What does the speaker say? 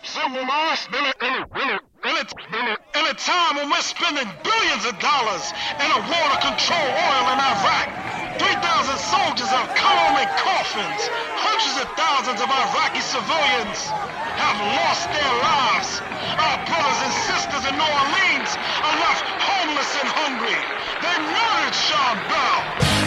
In a time when we're spending billions of dollars in a war to control oil in Iraq, 3,000 soldiers have come home in coffins. Hundreds of thousands of Iraqi civilians have lost their lives. Our brothers and sisters in New Orleans are left homeless and hungry. They murdered Sean Bell.